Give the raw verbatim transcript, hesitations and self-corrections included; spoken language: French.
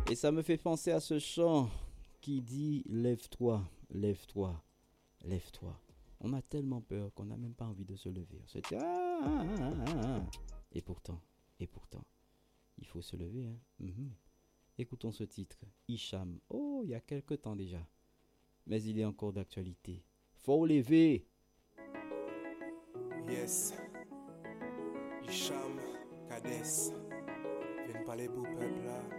Et ça me fait penser à ce chant qui dit lève-toi, lève-toi, lève-toi. On a tellement peur qu'on n'a même pas envie de se lever. On se dit ah, ah, ah, ah, ah. Et pourtant, et pourtant, il faut se lever. Hein. Mhm. Écoutons ce titre, Hicham. Oh, il y a quelque temps déjà. Mais il est encore d'actualité. Faut lever. Yes, Hicham, Kades, viens parler pour peuple là.